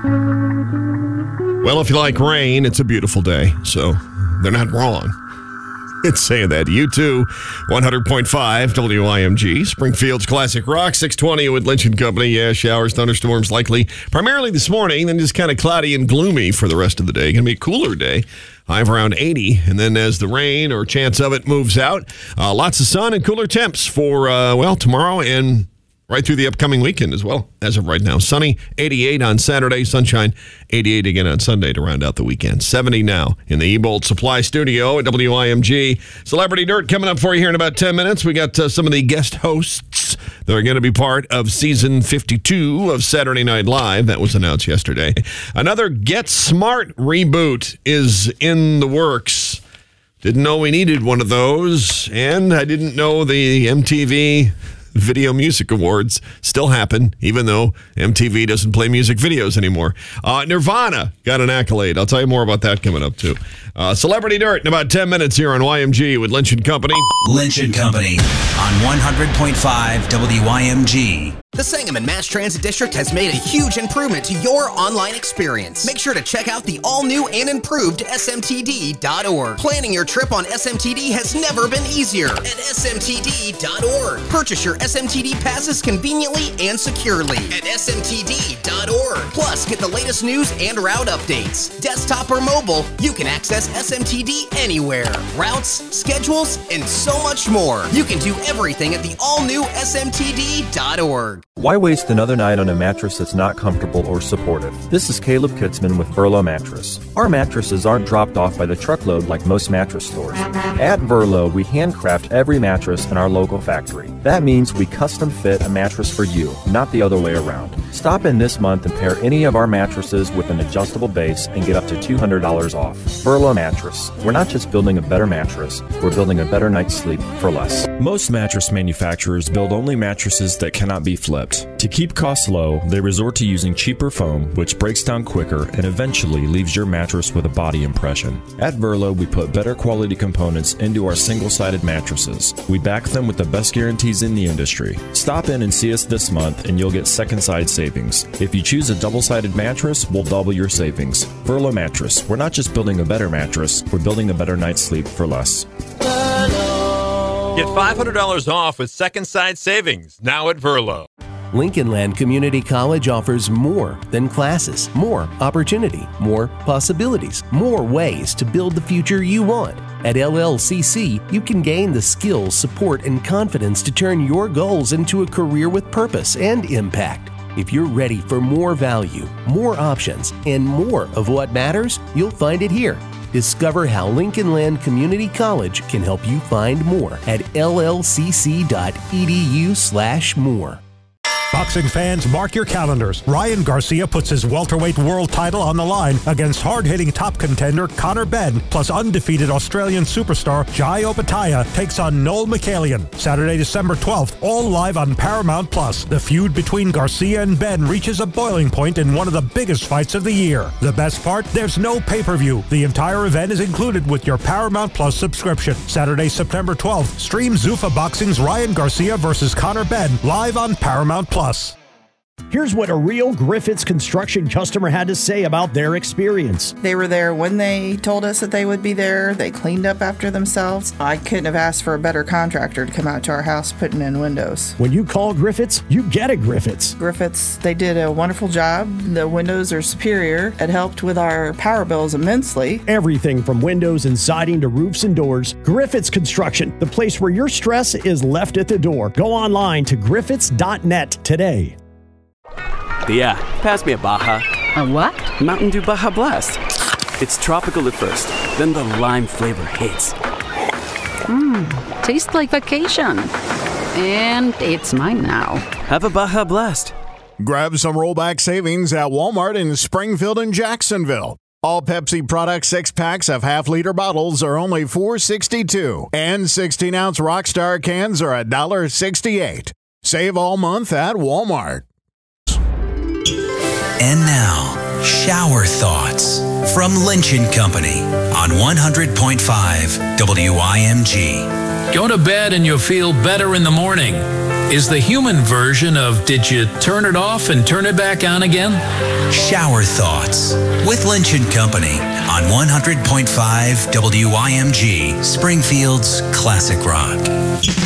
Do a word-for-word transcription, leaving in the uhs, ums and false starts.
Well, if you like rain, it's a beautiful day, so they're not wrong. It's saying that. You too, one hundred point five W I M G, Springfield's Classic Rock, six twenty with Lynch and Company. Yeah, showers, thunderstorms likely primarily this morning, then just kind of cloudy and gloomy for the rest of the day. Going to be a cooler day. High of around eighty, and then as the rain or chance of it moves out, uh, lots of sun and cooler temps for, uh, well, tomorrow and right through the upcoming weekend as well, as of right now. Sunny, eighty-eight on Saturday, sunshine, eighty-eight again on Sunday to round out the weekend. seventy now in the Ebold Supply Studio at W I M G. Celebrity Dirt coming up for you here in about ten minutes. We got uh, some of the guest hosts that are going to be part of season fifty-two of Saturday Night Live. That was announced yesterday. Another Get Smart reboot is in the works. Didn't know we needed one of those, and I didn't know the M T V Video Music Awards still happen, even though M T V doesn't play music videos anymore. Uh, Nirvana got an accolade. I'll tell you more about that coming up, too. Uh, Celebrity Dirt in about ten minutes here on Y M G with Lynch and Company. Lynch and Company on one hundred point five W I M G. The Sangamon Mass Transit District has made a huge improvement to your online experience. Make sure to check out the all-new and improved S M T D dot org. Planning your trip on S M T D has never been easier at S M T D dot org. Purchase your S M T D passes conveniently and securely at S M T D dot org. Plus, get the latest news and route updates. Desktop or mobile, you can access S M T D anywhere. Routes, schedules, and so much more. You can do everything at the all-new S M T D dot org. Why waste another night on a mattress that's not comfortable or supportive? This is Caleb Kitzman with Verlo Mattress. Our mattresses aren't dropped off by the truckload like most mattress stores. At Verlo, we handcraft every mattress in our local factory. That means we custom fit a mattress for you, not the other way around. Stop in this month and pair any of our mattresses with an adjustable base and get up to two hundred dollars off. Verlo Mattress. We're not just building a better mattress, we're building a better night's sleep for less. Most mattress manufacturers build only mattresses that cannot be flipped. To keep costs low, they resort to using cheaper foam, which breaks down quicker and eventually leaves your mattress with a body impression. At Verlo, we put better quality components into our single-sided mattresses. We back them with the best guarantees in the industry. Stop in and see us this month and you'll get second side savings. If you choose a double-sided mattress, we'll double your savings. Verlo Mattress. We're not just building a better mattress, we're building a better night's sleep for less. Get five hundred dollars off with second side savings now at Verlo. Lincoln Land Community College offers more than classes, more opportunity, more possibilities, more ways to build the future you want. At L L C C, you can gain the skills, support, and confidence to turn your goals into a career with purpose and impact. If you're ready for more value, more options, and more of what matters, you'll find it here. Discover how Lincoln Land Community College can help you find more at L L C C dot E D U slash more. Boxing fans, mark your calendars. Ryan Garcia puts his welterweight world title on the line against hard-hitting top contender Conor Benn, plus undefeated Australian superstar Jai Opetaia takes on Noel Michaelian. Saturday, December twelfth, all live on Paramount Plus. The feud between Garcia and Benn reaches a boiling point in one of the biggest fights of the year. The best part? There's no pay-per-view. The entire event is included with your Paramount Plus subscription. Saturday, September twelfth, stream Zuffa Boxing's Ryan Garcia versus Conor Benn live on Paramount Plus. Here's what a real Griffiths Construction customer had to say about their experience. They were there when they told us that they would be there. They cleaned up after themselves. I couldn't have asked for a better contractor to come out to our house putting in windows. When you call Griffiths, you get a Griffiths. Griffiths, they did a wonderful job. The windows are superior. It helped with our power bills immensely. Everything from windows and siding to roofs and doors. Griffiths Construction, the place where your stress is left at the door. Go online to griffiths dot net today. Tia, pass me a Baja. A what? Mountain Dew Baja Blast. It's tropical at first, then the lime flavor hits. Mmm, tastes like vacation. And it's mine now. Have a Baja Blast. Grab some rollback savings at Walmart in Springfield and Jacksonville. All Pepsi product six-packs of half-liter bottles are only four dollars and sixty-two cents, and sixteen-ounce Rockstar cans are one dollar and sixty-eight cents. Save all month at Walmart. And now, shower thoughts from Lynch and Company on one hundred point five W I M G. Go to bed and you'll feel better in the morning. is the human version of did you turn it off and turn it back on again? Shower Thoughts with Lynch and Company on one hundred point five W I M G, Springfield's classic rock.